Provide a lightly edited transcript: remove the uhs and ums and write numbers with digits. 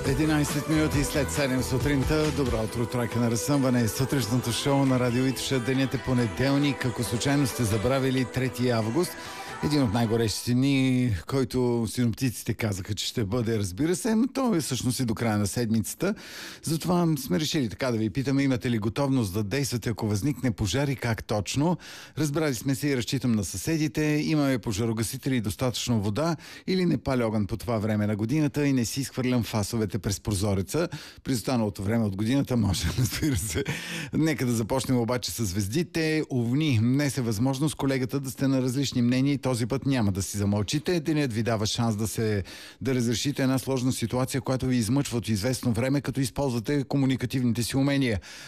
11 минути след 7 сутринта. Добро утро, тройка на разсъмване. Сутрешното шоу на Радио Итоша. Денят е понеделник. Ако случайно сте забравили 3 август, един от най-горещите дни, който синоптиците казаха, че ще бъде, разбира се, но то е всъщност и до края на седмицата. Затова сме решили така да ви питаме, имате ли готовност да действате, ако възникне пожар и как точно. Разбрали сме се и разчитам на съседите. Имаме пожарогасители и достатъчно вода или не пали огън по това време на годината и не си изхвърлям фасовете през прозореца. При останалото време от годината може, разбира се. Нека да започнем обаче с звездите. Овни, днес е възможност колегата да сте на различни мнения и този път няма да си замълчите. Денят ви дава шанс да разрешите една сложна ситуация, която ви измъчва от известно време, като използвате комуникативните си умения.